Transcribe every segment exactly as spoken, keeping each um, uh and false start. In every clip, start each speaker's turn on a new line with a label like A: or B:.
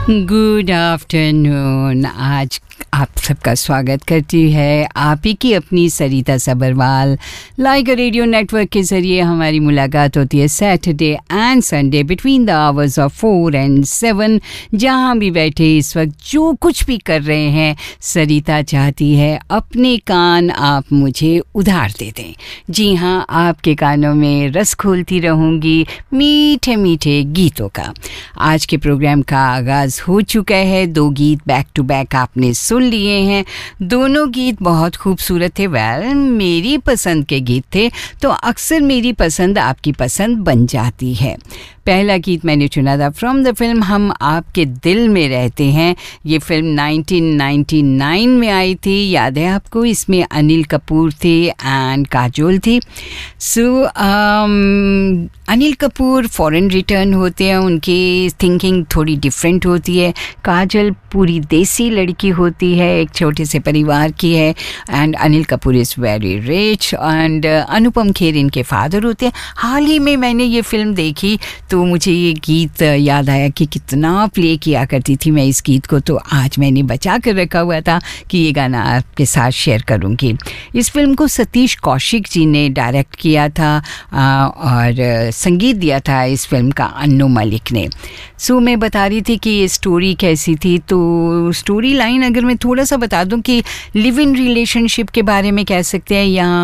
A: Good afternoon. आज आप सबका स्वागत करती है आप ही की अपनी सरिता सबरवाल। लाइक रेडियो नेटवर्क के ज़रिए हमारी मुलाकात होती है Saturday and Sunday between the hours of four and seven. जहाँ भी बैठे इस वक्त जो कुछ भी कर रहे हैं, सरिता चाहती है अपने कान आप मुझे उधार दे दें। जी हाँ, आपके कानों में रस खोलती रहूँगी मीठे मीठे गीतों का। आज के प्रोग्राम का आगाज़ हो चुका है। दो गीत बैक टू बैक आपने सुन लिए हैं। दोनों गीत बहुत खूबसूरत थे। वेल मेरी पसंद के गीत थे, तो अक्सर मेरी पसंद आपकी पसंद बन जाती है। पहला गीत मैंने चुना था फ्रॉम द फिल्म हम आपके दिल में रहते हैं। ये फिल्म नाइनटीन नाइंटी नाइन में आई थी, याद है आपको? इसमें अनिल कपूर थे एंड काजोल थी। सो so, um, Anil Kapoor foreign return होते हैं, उनकी थिंकिंग थोड़ी डिफरेंट होती है। काजल पूरी देसी लड़की होती है, एक छोटे से परिवार की है। And Anil Kapoor is very rich and Anupam Kher इनके फादर होते हैं। हाल ही में मैंने ये फिल्म देखी तो मुझे ये गीत याद आया कि कितना प्ले किया करती थी मैं इस गीत को, तो आज मैंने बचा कर रखा हुआ था कि ये गाना आपके साथ शेयर करूँगी। इस फिल्म को सतीश कौशिक जी ने डायरेक्ट किया था आ, और संगीत दिया था इस फिल्म का अन्नू मलिक ने। सो मैं बता रही थी कि ये स्टोरी कैसी थी। तो स्टोरी लाइन अगर मैं थोड़ा सा बता दूं कि लिव इन रिलेशनशिप के बारे में कह सकते हैं या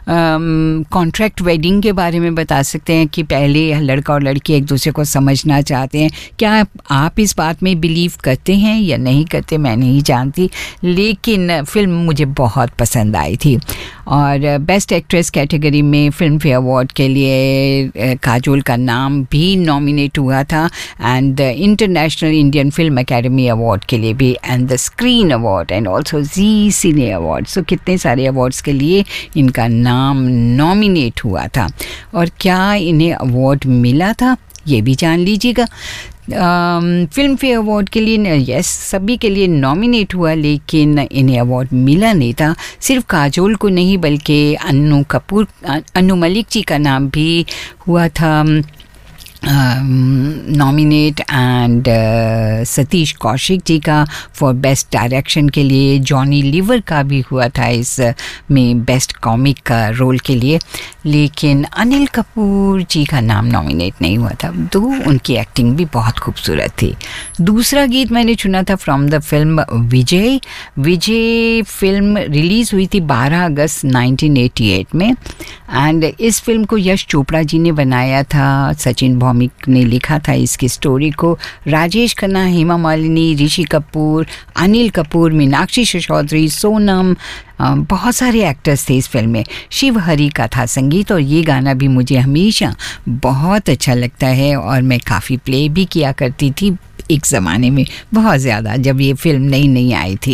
A: कॉन्ट्रैक्ट वेडिंग के बारे में बता सकते हैं कि पहले लड़का और लड़की एक दूसरे को समझना चाहते हैं। क्या आप इस बात में बिलीव करते हैं या नहीं करते, मैं नहीं जानती, लेकिन फिल्म मुझे बहुत पसंद आई थी। और बेस्ट एक्ट्रेस कैटेगरी में फिल्म फेयर अवार्ड के लिए काजोल का नाम भी नॉमिनेट हुआ था and international Indian film academy award के लिए भी, and the screen award and also ji cine award. सो कितने सारे अवार्ड्स के लिए इनका नाम नॉमिनेट हुआ था। और क्या इन्हें अवार्ड मिला था ये भी जान लीजिएगा। फिल्म फेयर अवार्ड के लिए यस सभी के लिए नॉमिनेट हुआ, लेकिन इन्हें अवार्ड मिला नहीं था। सिर्फ काजोल को नहीं बल्कि अन्नू कपूर अन्नू मलिक जी का नाम भी हुआ था नॉमिनेट एंड सतीश कौशिक जी का फॉर बेस्ट डायरेक्शन के लिए, जॉनी लीवर का भी हुआ था इस में बेस्ट कॉमिक का रोल के लिए, लेकिन अनिल कपूर जी का नाम नॉमिनेट नहीं हुआ था। तो उनकी एक्टिंग भी बहुत खूबसूरत थी। दूसरा गीत मैंने चुना था from the film Vijay. Vijay film release हुई थी बारह अगस्त नाइनटीन एटी एट में एंड इस फिल्म को यश चोपड़ा जी ने बनाया था, सचिन भौमिक ने लिखा था इसकी स्टोरी को। राजेश खन्ना, हेमा मालिनी, ऋषि कपूर, अनिल कपूर, मीनाक्षी सिसोदिया, सोनम, बहुत सारे एक्टर्स थे इस फिल्म में। शिव हरी का था संगीत और ये गाना भी मुझे हमेशा बहुत अच्छा लगता है और मैं काफ़ी प्ले भी किया करती थी एक ज़माने में, बहुत ज़्यादा, जब ये फिल्म नई नई आई थी।